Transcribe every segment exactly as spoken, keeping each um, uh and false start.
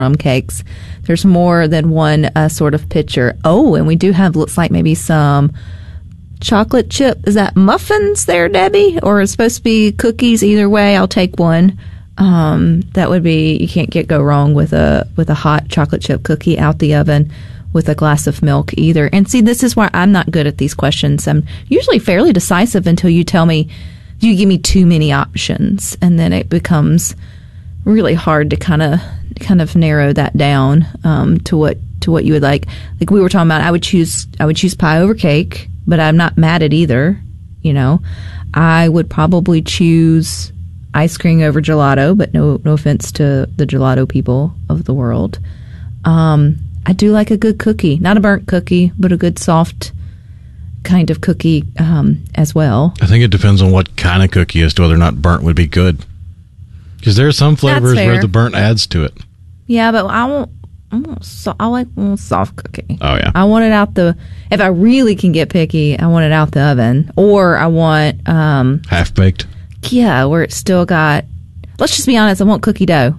rum cakes. There's more than one uh, sort of pitcher. Oh, and we do have, looks like maybe some chocolate chip. Is that muffins there, Debbie? Or it's supposed to be cookies? Either way, I'll take one. Um, that would be, you can't get go wrong with a with a hot chocolate chip cookie out the oven with a glass of milk either. And see, this is why I'm not good at these questions. I'm usually fairly decisive until you tell me, you give me too many options, and then it becomes really hard to kind of kind of narrow that down um, to what to what you would like. Like we were talking about, I would choose I would choose pie over cake, but I'm not mad at either. You know, I would probably choose ice cream over gelato, but no no offense to the gelato people of the world. Um, I do like a good cookie, not a burnt cookie, but a good soft kind of cookie um, as well. I think it depends on what kind of cookie as to whether or not burnt would be good. Because there are some flavors where the burnt adds to it. Yeah, but I won't. I, want so, I like a soft cookie. Oh, yeah. I want it out the... If I really can get picky, I want it out the oven. Or I want... Um, half-baked? Yeah, where it's still got... Let's just be honest, I want cookie dough.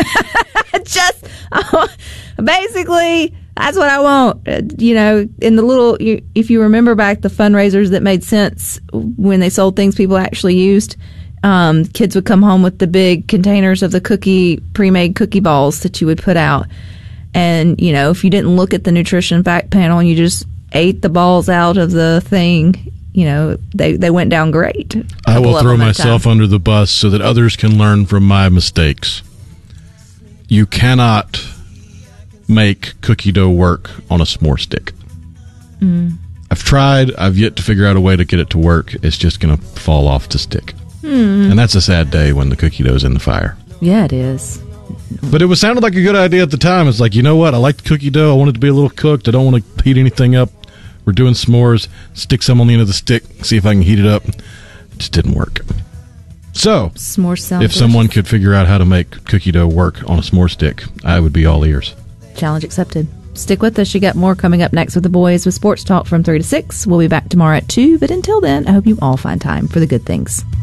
just... I want, basically, that's what I want. Uh, you know, in the little... You, if you remember back the fundraisers that made sense when they sold things people actually used... Um, kids would come home with the big containers of the cookie, pre-made cookie balls that you would put out. And, you know, if you didn't look at the nutrition fact panel and you just ate the balls out of the thing, you know, they, they went down great. I will throw myself under the bus so that others can learn from my mistakes. You cannot make cookie dough work on a s'more stick. Mm. I've tried. I've yet to figure out a way to get it to work. It's just going to fall off the stick. Mm. And that's a sad day when the cookie dough's in the fire. Yeah, it is. But it was sounded like a good idea at the time. It's like, you know what? I like the cookie dough. I want it to be a little cooked. I don't want to heat anything up. We're doing s'mores. Stick some on the end of the stick. See if I can heat it up. It just didn't work. So, s'more if someone could figure out how to make cookie dough work on a s'more stick, I would be all ears. Challenge accepted. Stick with us. You got more coming up next with the boys with Sports Talk from three to six. We'll be back tomorrow at two. But until then, I hope you all find time for the good things.